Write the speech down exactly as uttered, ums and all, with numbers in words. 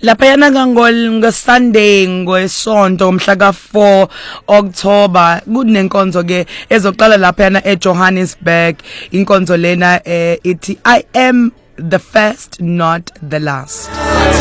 lapha yana ngol ngoSunday ngosonto umhla ka four October kunenkonzo ke ezoqala lapha yana eJohannesburg inkonzo lena eh, ithi I am the first not the last.